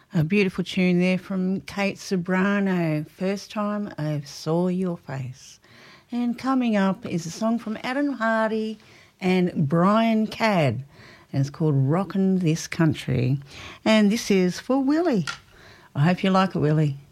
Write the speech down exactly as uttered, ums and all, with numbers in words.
A beautiful tune there from Kate Sobrano, First Time I Saw Your Face. And coming up is a song from Adam Hardy and Brian Cadd, and it's called Rockin' This Country. And this is for Willie. I hope you like it, Willie.